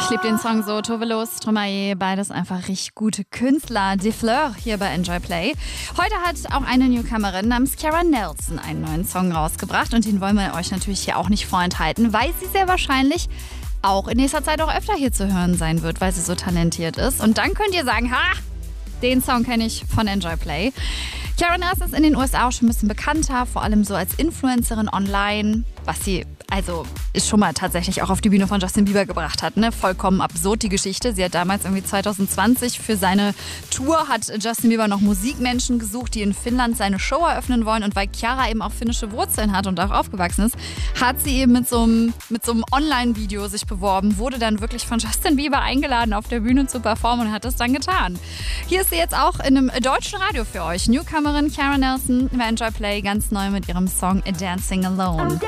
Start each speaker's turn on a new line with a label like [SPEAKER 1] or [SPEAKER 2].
[SPEAKER 1] Ich liebe den Song so. Tove Lo, Stromae, beides einfach richtig gute Künstler. De Fleur hier bei Enjoy Play. Heute hat auch eine Newcomerin namens Cara Nelson einen neuen Song rausgebracht und den wollen wir euch natürlich hier auch nicht vorenthalten, weil sie sehr wahrscheinlich auch in nächster Zeit auch öfter hier zu hören sein wird, weil sie so talentiert ist. Und dann könnt ihr sagen, ha, den Song kenne ich von Enjoy Play. Cara Nelson ist in den USA auch schon ein bisschen bekannter, vor allem so als Influencerin online, was sie also ist schon mal tatsächlich auch auf die Bühne von Justin Bieber gebracht hat. Ne? Vollkommen absurd die Geschichte. Sie hat damals irgendwie 2020 für seine Tour hat Justin Bieber noch Musikmenschen gesucht, die in Finnland seine Show eröffnen wollen. Und weil Chiara eben auch finnische Wurzeln hat und auch aufgewachsen ist, hat sie eben mit so einem Online-Video sich beworben, wurde dann wirklich von Justin Bieber eingeladen, auf der Bühne zu performen und hat das dann getan. Hier ist sie jetzt auch in einem deutschen Radio für euch. Newcomerin Cara Nelson bei Enjoy Play, ganz neu mit ihrem Song Dancing Alone.